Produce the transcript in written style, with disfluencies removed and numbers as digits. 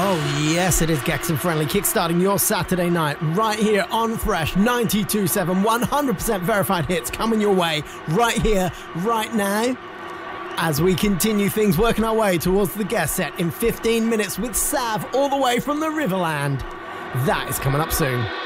Oh yes, it is Gex and Friendly, kickstarting your Saturday night right here on Fresh 92.7, 100% verified hits coming your way right here, right now. As we continue things, working our way towards the guest set in 15 minutes with Sav all the way from the Riverland. That is coming up soon.